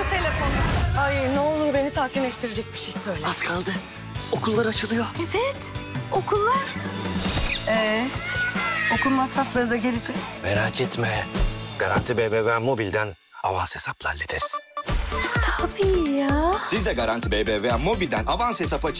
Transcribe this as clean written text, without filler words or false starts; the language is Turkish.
şu telefonu. Ay ne olur beni sakinleştirecek bir şey söyle. Az kaldı. Okullar açılıyor. Evet, okullar. Okul masrafları da gelecek. Merak etme. Garanti BBVA Mobil'den avans hesapla hallederiz. Tabii ya. Siz de Garanti BBVA Mobil'den avans hesap açın.